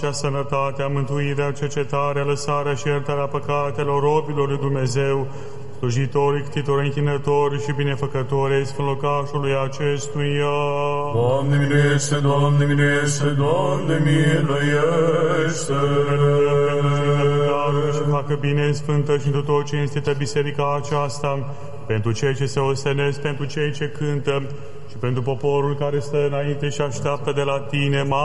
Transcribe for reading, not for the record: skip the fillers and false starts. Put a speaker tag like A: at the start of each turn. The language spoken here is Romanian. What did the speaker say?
A: sănătatea, mântuirea, cercetarea, lăsarea și iertarea păcatelor robilor lui Dumnezeu, slujitori, ctitori, închinători și binefăcători ai sfânlocașului acestuia.
B: Doamne miluiește, Doamne miluiește, Doamne miluiește!
A: Și facă bine, sfântă și întru tot cinstită biserica aceasta, pentru cei ce se ostenesc, pentru cei ce cântă și pentru poporul care stă înainte și așteaptă de la tine,